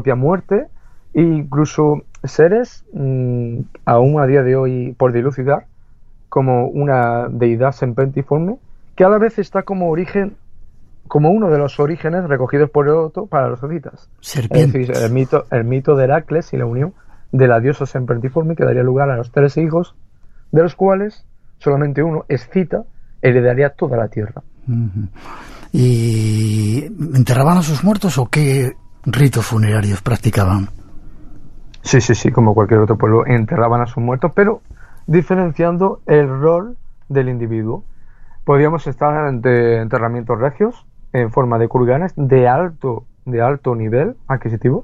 propia muerte, e incluso seres, aún a día de hoy por dilucidar, como una deidad semprentiforme, que a la vez está como uno de los orígenes recogidos por Heródoto para los escitas. Es decir, el mito de Heracles y la unión de la diosa semprentiforme que daría lugar a los 3 hijos, de los cuales solamente uno, Escita, heredaría toda la tierra. ¿Y enterraban a sus muertos o qué ritos funerarios practicaban? Sí, como cualquier otro pueblo, enterraban a sus muertos, pero diferenciando el rol del individuo. Podíamos estar ante enterramientos regios en forma de kurganes de alto nivel adquisitivo,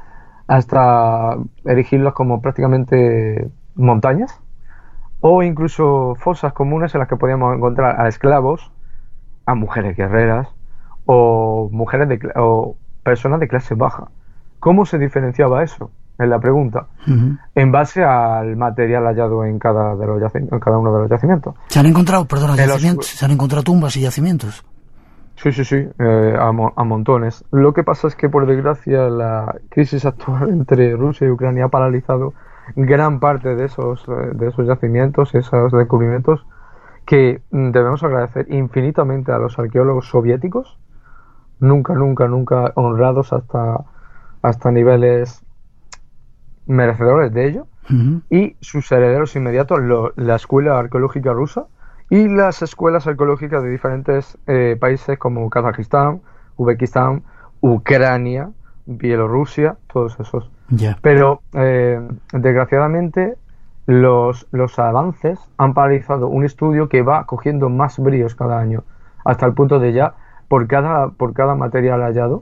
hasta erigirlos como prácticamente montañas, o incluso fosas comunes en las que podíamos encontrar a esclavos, a mujeres guerreras o o personas de clase baja. ¿Cómo se diferenciaba eso? Es la pregunta. En base al material hallado en cada uno de los yacimientos. ¿Se han encontrado, se han encontrado tumbas y yacimientos? Sí, a montones. Lo que pasa es que, por desgracia, la crisis actual entre Rusia y Ucrania ha paralizado gran parte de esos yacimientos, esos descubrimientos, que debemos agradecer infinitamente a los arqueólogos soviéticos, nunca honrados hasta niveles merecedores de ello, y sus herederos inmediatos, la escuela arqueológica rusa y las escuelas arqueológicas de diferentes países como Kazajistán, Uzbekistán, Ucrania, Bielorrusia, todos esos. Pero desgraciadamente los avances han paralizado un estudio que va cogiendo más bríos cada año, hasta el punto de ya por cada material hallado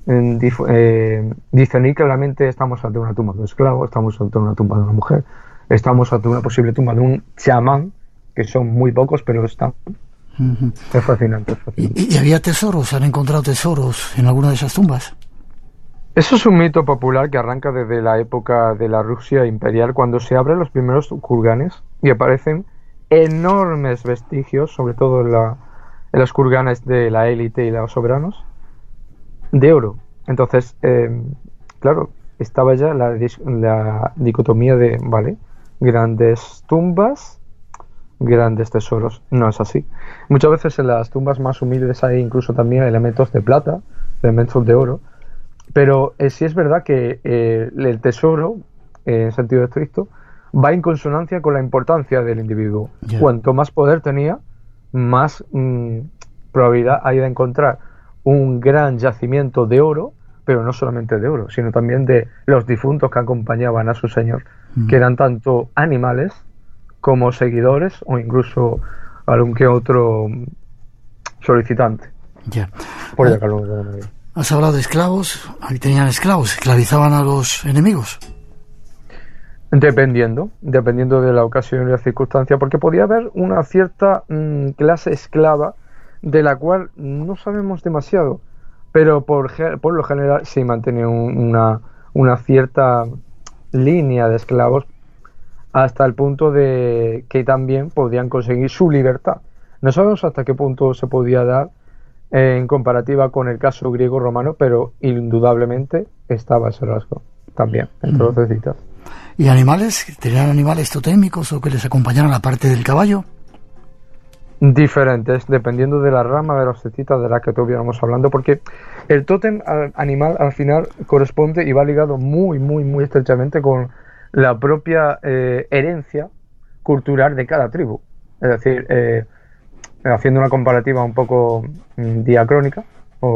discernir claramente: estamos ante una tumba de un esclavo, estamos ante una tumba de una mujer, estamos ante una posible tumba de un chamán, que son muy pocos, pero están. Es fascinante. ¿Y había tesoros? ¿Han encontrado tesoros en alguna de esas tumbas? Eso es un mito popular que arranca desde la época de la Rusia imperial, cuando se abren los primeros kurganes y aparecen enormes vestigios, sobre todo en los kurganes de la élite y los soberanos, de oro. Entonces, claro, estaba ya la dicotomía de, vale, grandes tumbas, grandes tesoros. No es así. Muchas veces en las tumbas más humildes hay incluso también elementos de plata, elementos de oro, pero sí es verdad que el tesoro, en sentido estricto, va en consonancia con la importancia del individuo. Cuanto más poder tenía, más probabilidad hay de encontrar un gran yacimiento de oro, pero no solamente de oro, sino también de los difuntos que acompañaban a su señor, que eran tanto animales como seguidores o incluso algún que otro solicitante. Por ¿Has hablado de esclavos? Ahí tenían esclavos, ¿esclavizaban a los enemigos? Dependiendo de la ocasión y la circunstancia, porque podía haber una cierta clase esclava de la cual no sabemos demasiado, pero por lo general sí mantenía una cierta línea de esclavos, hasta el punto de que también podían conseguir su libertad. No sabemos hasta qué punto se podía dar en comparativa con el caso griego-romano, pero indudablemente estaba ese rasgo también entre los escitas. ¿Y animales? ¿Tenían animales totémicos o que les acompañaran a la parte del caballo? Diferentes, dependiendo de la rama de los escitas de la que estuviéramos hablando, porque el tótem animal al final corresponde y va ligado muy estrechamente con la propia herencia cultural de cada tribu. Es decir, haciendo una comparativa un poco diacrónica,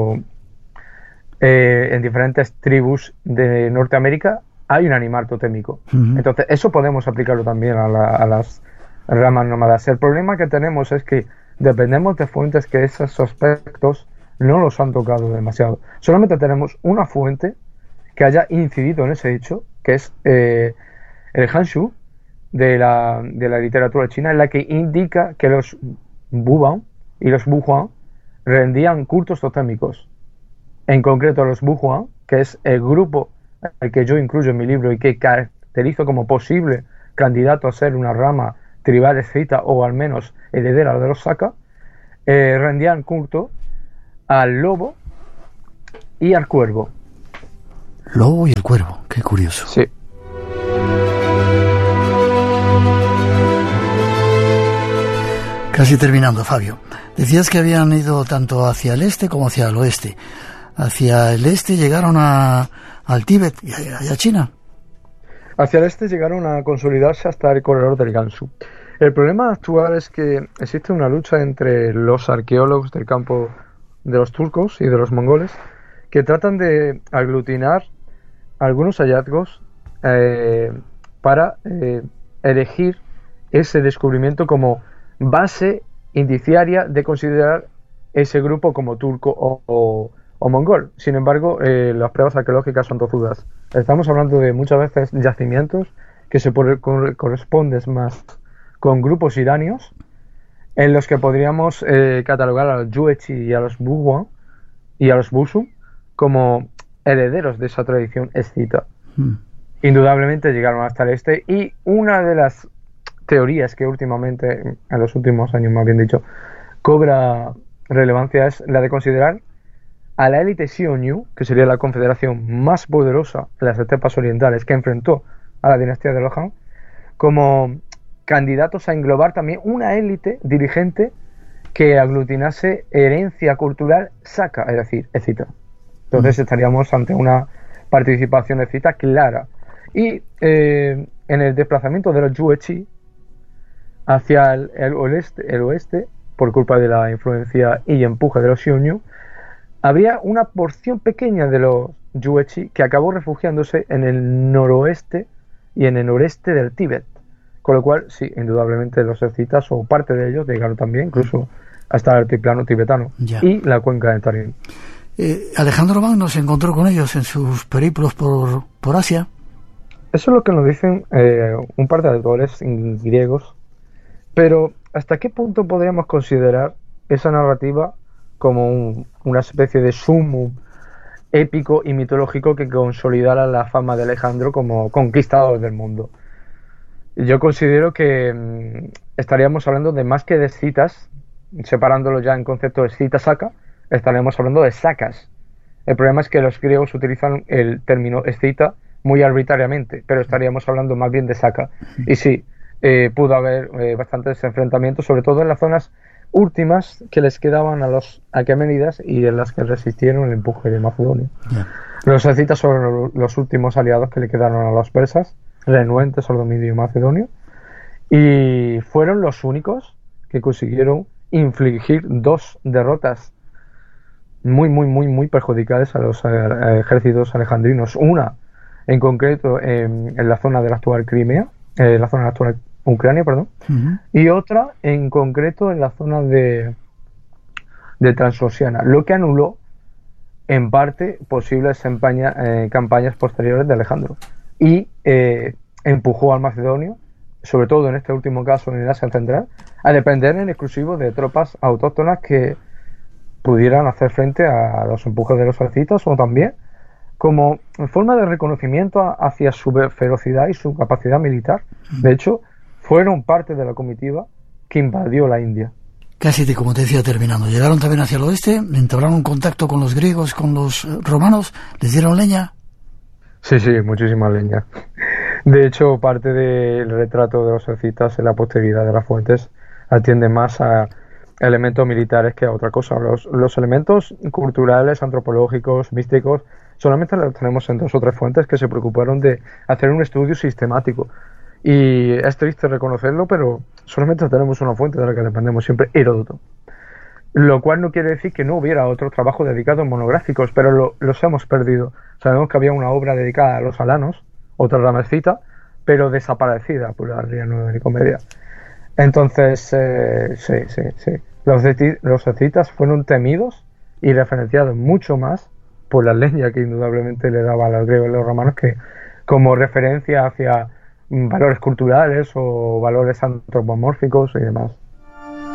en diferentes tribus de Norteamérica hay un animal totémico. Entonces eso podemos aplicarlo también a las ramas nómadas. El problema que tenemos es que dependemos de fuentes que esos aspectos no los han tocado demasiado. Solamente tenemos una fuente que haya incidido en ese hecho, que es el Hanshu de la literatura china, en la que indica que los Buban y los Buhuan rendían cultos totémicos. En concreto los Buhuan, que es el grupo al que yo incluyo en mi libro y que caracterizo como posible candidato a ser una rama tribal escita o al menos heredera de los Saka, rendían culto al lobo y al cuervo. Lobo y el cuervo, qué curioso. Sí. Casi terminando, Fabio. Decías que habían ido tanto hacia el este como hacia el oeste. Hacia el este llegaron al Tíbet y a China. Hacia el este llegaron a consolidarse hasta el corredor del Gansu. El problema actual es que existe una lucha entre los arqueólogos del campo de los turcos y de los mongoles que tratan de aglutinar algunos hallazgos para elegir ese descubrimiento como base indiciaria de considerar ese grupo como turco o mongol. Sin embargo, las pruebas arqueológicas son tozudas. Estamos hablando de muchas veces yacimientos que se corresponden más con grupos iranios en los que podríamos catalogar a los Yuezhi y a los Buguan y a los Busu como herederos de esa tradición escita. Indudablemente llegaron hasta el este, y una de las teorías que últimamente, en los últimos años más bien dicho, cobra relevancia es la de considerar a la élite Xiongnu, que sería la confederación más poderosa de las estepas orientales que enfrentó a la dinastía de los Han, como candidatos a englobar también una élite dirigente que aglutinase herencia cultural Saka, es decir, escita. Entonces estaríamos ante una participación escita clara. Y en el desplazamiento de los Yuezhi hacia el oeste, por culpa de la influencia y empuje de los Xiongnu, habría una porción pequeña de los Yuezhi que acabó refugiándose en el noroeste y en el noreste del Tíbet. Con lo cual, sí, indudablemente los escitas, o parte de ellos, llegaron también incluso hasta el altiplano tibetano y la cuenca de Tarim. Alejandro Magno se encontró con ellos en sus periplos por Asia. Eso es lo que nos dicen un par de autores griegos, pero ¿hasta qué punto podríamos considerar esa narrativa como una especie de sumum épico y mitológico que consolidara la fama de Alejandro como conquistador del mundo? Yo considero que estaríamos hablando de más que de escitas, separándolo ya en concepto de escita-saka, estaríamos hablando de sakas. El problema es que los griegos utilizan el término escita muy arbitrariamente, pero estaríamos hablando más bien de saka. Y sí, pudo haber bastantes enfrentamientos, sobre todo en las zonas últimas que les quedaban a los aqueménidas y en las que resistieron el empuje de Macedonia. Los escitas son los últimos aliados que le quedaron a los persas, renuentes al dominio macedonio, y fueron los únicos que consiguieron infligir dos derrotas muy perjudiciales a los ejércitos alejandrinos. Una en concreto en la zona de la actual Crimea, la zona de la actual Ucrania, perdón, y otra en concreto en la zona de Transoxiana, lo que anuló en parte posibles campañas posteriores de Alejandro, y empujó al macedonio, sobre todo en este último caso en el Asia Central, a depender en exclusivo de tropas autóctonas que pudieran hacer frente a los empujes de los escitas, o también como forma de reconocimiento hacia su ferocidad y su capacidad militar. De hecho, fueron parte de la comitiva que invadió la India. Casi como te decía terminando, llegaron también hacia el oeste, entablaron contacto con los griegos, con los romanos, les dieron leña. Sí, muchísima leña. De hecho, parte del retrato de los escitas en la posteridad de las fuentes atiende más a elementos militares que a otra cosa. Los elementos culturales, antropológicos, místicos, solamente los tenemos en 2 o 3 fuentes que se preocuparon de hacer un estudio sistemático. Y es triste reconocerlo, pero solamente tenemos una fuente de la que dependemos siempre, Heródoto. Lo cual no quiere decir que no hubiera otros trabajos dedicados monográficos, pero los hemos perdido. Sabemos que había una obra dedicada a los alanos, otra rama escita, pero desaparecida por la Real Nueva Nicomedia. Entonces, sí. Los escitas fueron temidos y referenciados mucho más por la leña que indudablemente le daban a los griegos y los romanos que como referencia hacia valores culturales o valores antropomórficos y demás.